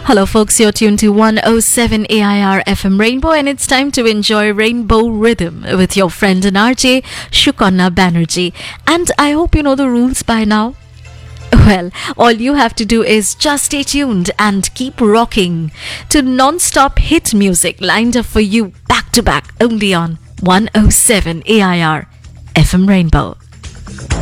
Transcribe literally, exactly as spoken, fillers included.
Hello, folks. You're tuned to one oh seven A I R F M Rainbow, and it's time to enjoy Rainbow Rhythm with your friend and R J, Shukonna Banerjee. And I hope you know the rules by now. Well, all you have to do is just stay tuned and keep rocking to non-stop hit music lined up for you back to back only on one oh seven A I R F M Rainbow.